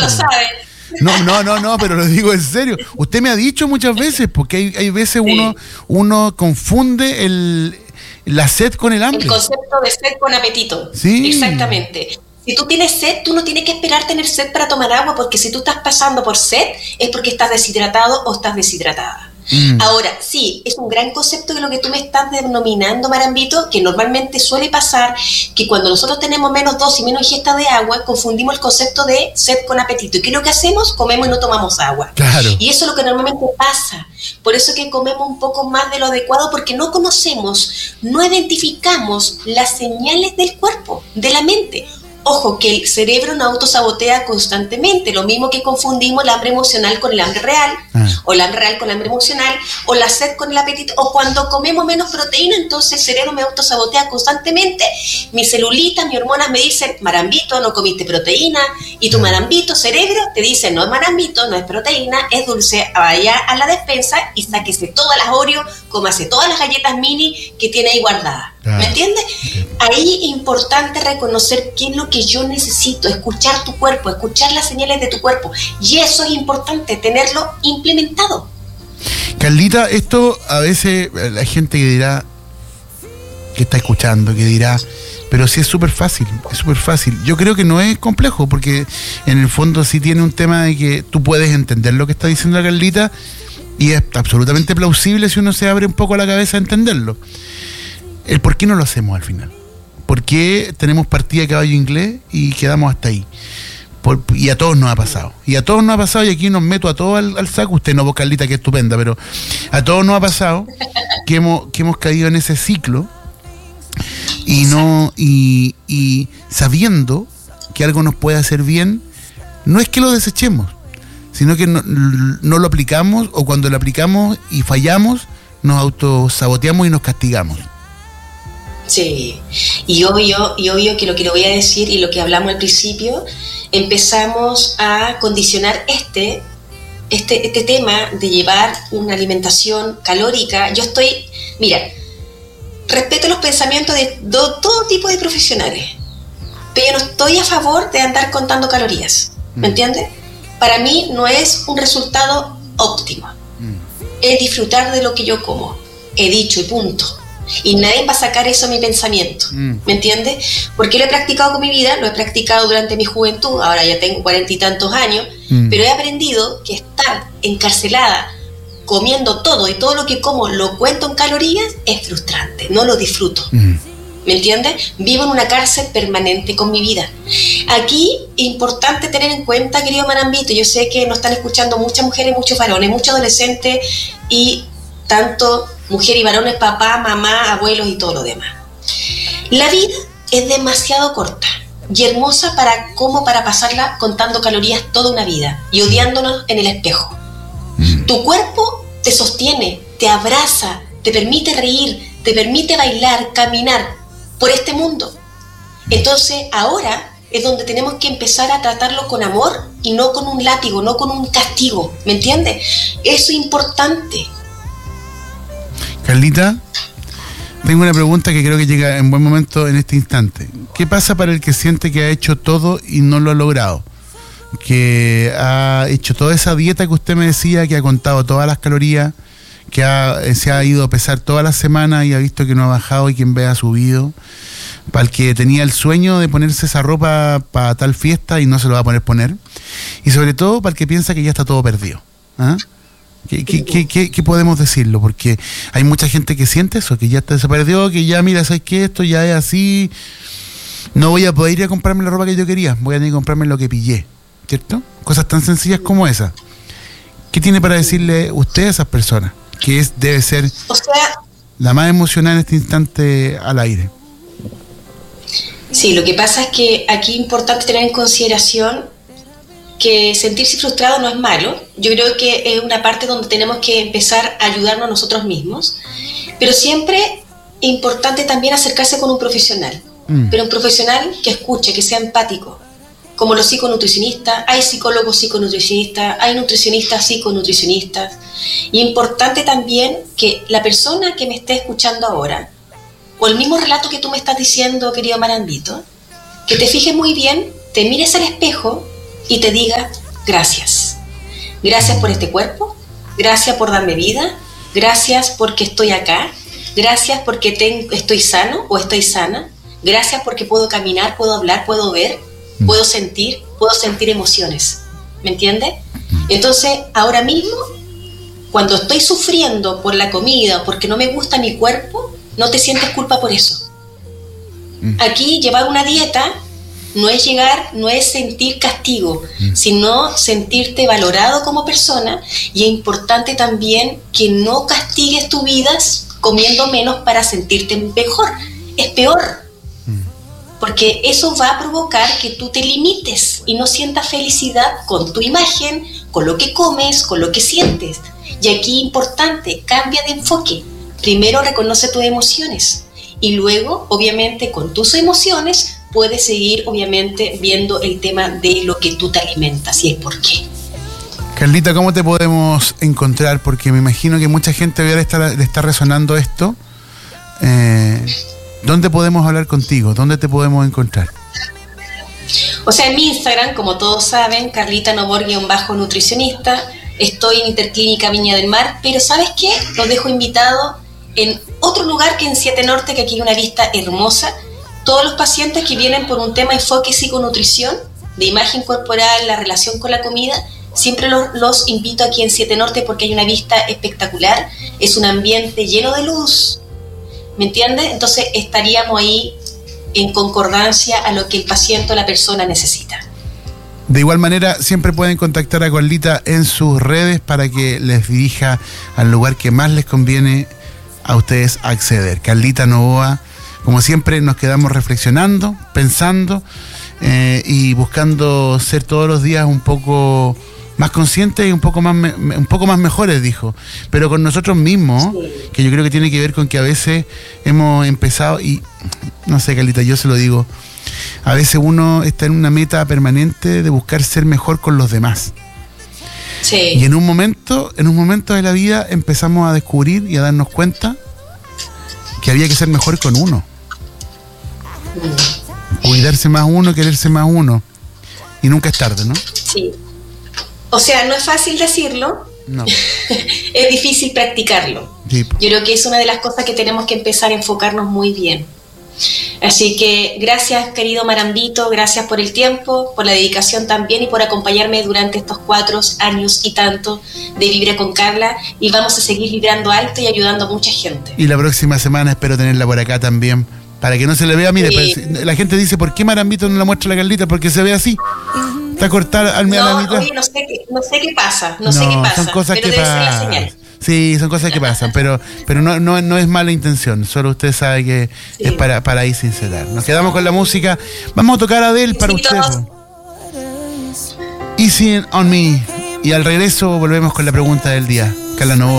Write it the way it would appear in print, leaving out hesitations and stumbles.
sabe. No, pero lo digo en serio. Usted me ha dicho muchas veces, porque hay veces uno confunde la sed con el hambre. El concepto de sed con apetito. Sí. Exactamente. Si tú tienes sed, tú no tienes que esperar tener sed para tomar agua, porque si tú estás pasando por sed, es porque estás deshidratado o estás deshidratada. Ahora, sí, es un gran concepto de lo que tú me estás denominando, Marambito, que normalmente suele pasar que cuando nosotros tenemos menos dosis, menos ingesta de agua, confundimos el concepto de sed con apetito. ¿Y qué es lo que hacemos? Comemos y no tomamos agua. Claro. Y eso es lo que normalmente pasa. Por eso es que comemos un poco más de lo adecuado, porque no conocemos, no identificamos las señales del cuerpo, de la mente. Ojo, que el cerebro no autosabotea constantemente, lo mismo que confundimos el hambre emocional con el hambre real, o el hambre real con el hambre emocional, o la sed con el apetito, o cuando comemos menos proteína, entonces el cerebro me autosabotea constantemente, mi celulita, mis hormonas me dicen, Marambito, no comiste proteína, y tu Marambito, cerebro, te dice, no es Marambito, no es proteína, es dulce, vaya a la despensa y sáquese todas las Oreo, cómase todas las galletas mini que tiene ahí guardadas. ¿Me entiendes? Ahí es importante reconocer qué es lo que yo necesito, escuchar tu cuerpo, escuchar las señales de tu cuerpo. Y eso es importante, tenerlo implementado. Carlita, esto a veces la gente que dirá, que está escuchando, que dirá, pero sí es súper fácil, es súper fácil. Yo creo que no es complejo, porque en el fondo sí tiene un tema de que tú puedes entender lo que está diciendo la Carlita, y es absolutamente plausible si uno se abre un poco la cabeza a entenderlo. El por qué no lo hacemos al final. ¿Por qué tenemos partida de caballo inglés y quedamos hasta ahí? Y a todos nos ha pasado. Y aquí nos meto a todos al saco. Usted no, vos, Carlita, que es estupenda, pero a todos nos ha pasado que hemos caído en ese ciclo y sabiendo que algo nos puede hacer bien, no es que lo desechemos, sino que no lo aplicamos, o cuando lo aplicamos y fallamos, nos autosaboteamos y nos castigamos. Sí, y obvio que lo que le voy a decir y lo que hablamos al principio, empezamos a condicionar este tema de llevar una alimentación calórica. Mira, respeto los pensamientos de todo tipo de profesionales, pero yo no estoy a favor de andar contando calorías, ¿me entiendes? Para mí no es un resultado óptimo, es disfrutar de lo que yo como, he dicho y punto. Y nadie va a sacar eso de mi pensamiento, ¿me entiendes? Porque lo he practicado con mi vida, lo he practicado durante mi juventud, ahora ya tengo 40 y tantos años, pero he aprendido que estar encarcelada comiendo todo y todo lo que como lo cuento en calorías es frustrante, no lo disfruto, ¿me entiendes? Vivo en una cárcel permanente con mi vida. Aquí es importante tener en cuenta, querido Marambito, yo sé que nos están escuchando muchas mujeres, muchos varones, muchos adolescentes y tanto mujer y varones, papá, mamá, abuelos y todo lo demás. La vida es demasiado corta y hermosa para pasarla contando calorías toda una vida y odiándonos en el espejo. Tu cuerpo te sostiene, te abraza, te permite reír, te permite bailar, caminar por este mundo. Entonces ahora es donde tenemos que empezar a tratarlo con amor y no con un látigo, no con un castigo, ¿me entiendes? Eso es importante. Carlita, tengo una pregunta que creo que llega en buen momento en este instante. ¿Qué pasa para el que siente que ha hecho todo y no lo ha logrado? Que ha hecho toda esa dieta que usted me decía, que ha contado todas las calorías, que se ha ido a pesar todas las semanas y ha visto que no ha bajado y que en vez ha subido. Para el que tenía el sueño de ponerse esa ropa para tal fiesta y no se lo va a poner. Y sobre todo para el que piensa que ya está todo perdido. ¿Ah? ¿Qué podemos decirlo? Porque hay mucha gente que siente eso, que ya se perdió, que ya, mira, ¿sabes qué? Esto ya es así, no voy a poder ir a comprarme la ropa que yo quería, voy a tener que comprarme lo que pillé, ¿cierto? Cosas tan sencillas como esa. ¿Qué tiene para decirle usted a esas personas? Que debe ser la más emocionada en este instante al aire. Sí, lo que pasa es que aquí es importante tener en consideración que sentirse frustrado no es malo. Yo creo que es una parte donde tenemos que empezar a ayudarnos a nosotros mismos, pero siempre es importante también acercarse con un profesional, pero un profesional que escuche, que sea empático, como los psiconutricionistas. Hay psicólogos psiconutricionistas, hay nutricionistas psiconutricionistas, y es importante también que la persona que me esté escuchando ahora, o el mismo relato que tú me estás diciendo, querido Marambito, que te fijes muy bien, te mires al espejo y te diga gracias. Gracias por este cuerpo, gracias por darme vida, gracias porque estoy acá, gracias porque estoy sano o estoy sana, gracias porque puedo caminar, puedo hablar, puedo ver, puedo sentir emociones. ¿Me entiendes? Entonces, ahora mismo, cuando estoy sufriendo por la comida, porque no me gusta mi cuerpo, no te sientes culpa por eso. Aquí llevar una dieta no es sentir castigo, sino sentirte valorado como persona, y es importante también que no castigues tu vida comiendo menos para sentirte mejor. Es peor, porque eso va a provocar que tú te limites y no sientas felicidad con tu imagen, con lo que comes, con lo que sientes. Y aquí importante, cambia de enfoque. Primero reconoce tus emociones y luego, obviamente, con tus emociones puedes seguir, obviamente, viendo el tema de lo que tú te alimentas y el por qué. Carlita, ¿cómo te podemos encontrar? Porque me imagino que mucha gente le está resonando esto. ¿Dónde podemos hablar contigo? ¿Dónde te podemos encontrar? O sea, en mi Instagram, como todos saben, Carlita Novoa_nutricionista. Estoy en Interclínica Viña del Mar, pero ¿sabes qué? Los dejo invitados en otro lugar que en 7 Norte, que aquí hay una vista hermosa. Todos los pacientes que vienen por un tema de enfoque psiconutrición, de imagen corporal, la relación con la comida, siempre los invito aquí en 7 Norte porque hay una vista espectacular, es un ambiente lleno de luz, ¿me entiendes? Entonces estaríamos ahí en concordancia a lo que el paciente o la persona necesita. De igual manera, siempre pueden contactar a Carlita en sus redes para que les dirija al lugar que más les conviene a ustedes acceder. Carlita Novoa, como siempre, nos quedamos reflexionando, pensando y buscando ser todos los días un poco más conscientes y un poco más mejores, dijo. Pero con nosotros mismos, sí, que yo creo que tiene que ver con que a veces hemos empezado, y no sé, Carlita, yo se lo digo, a veces uno está en una meta permanente de buscar ser mejor con los demás. Sí. Y en un momento de la vida empezamos a descubrir y a darnos cuenta que había que ser mejor con uno. Cuidarse más uno, quererse más uno. Y nunca es tarde, ¿no? Sí. O sea, no es fácil decirlo. No. Es difícil practicarlo. Sí. Yo creo que es una de las cosas que tenemos que empezar a enfocarnos muy bien. Así que gracias, querido Marambito, gracias por el tiempo, por la dedicación también y por acompañarme durante estos 4 años y tanto de Vibra con Carla, y vamos a seguir vibrando alto y ayudando a mucha gente. Y la próxima semana espero tenerla por acá también, para que no se le vea. Mire, sí, la gente dice, ¿por qué Marambito no la muestra a la Carlita? Porque se ve así, está cortada a la mitad. Oye, no sé qué pasa, no sé qué pasa, son cosas pero que debe ser la señal. Sí, son cosas que pasan, pero no es mala intención, solo usted sabe que sí, es para ahí sincerar. Nos quedamos con la música, vamos a tocar a Adele para usted. Easy on Me, y al regreso volvemos con la pregunta del día. Carla Novoa.